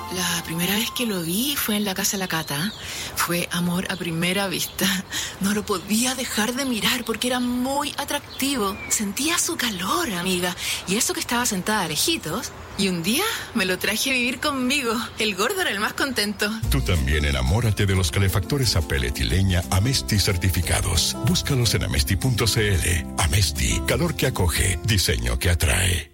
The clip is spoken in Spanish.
La primera vez que lo vi fue en la casa de la Cata. Fue amor a primera vista. No lo podía dejar de mirar porque era muy atractivo. Sentía su calor, amiga. Y eso que estaba sentada a lejitos. Y un día me lo traje a vivir conmigo. El gordo era el más contento. Tú también enamórate de los calefactores a pellet y leña Amesti certificados. Búscalos en amesti.cl. Amesti, calor que acoge, diseño que atrae.